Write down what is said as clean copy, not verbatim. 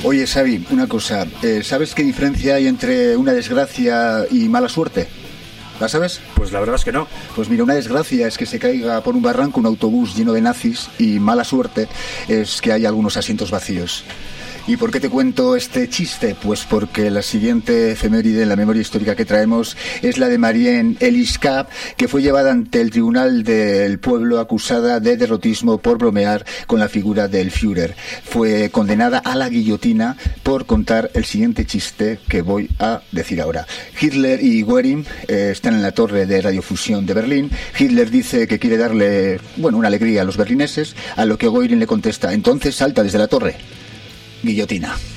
Oye, Xavi, una cosa. ¿Sabes qué diferencia hay entre una desgracia y mala suerte? ¿La sabes? Pues la verdad es que no. Pues mira, una desgracia es que se caiga por un barranco un autobús lleno de nazis y mala suerte es que haya algunos asientos vacíos. ¿Y por qué te cuento este chiste? Pues porque la siguiente efeméride en la memoria histórica que traemos es la de Marianne Eliskap, que fue llevada ante el Tribunal del Pueblo acusada de derrotismo por bromear con la figura del Führer. Fue condenada a la guillotina por contar el siguiente chiste que voy a decir ahora. Hitler y Goering están en la torre de radiofusión de Berlín. Hitler dice que quiere darle, una alegría a los berlineses, a lo que Goering le contesta: entonces salta desde la torre. Guillotina.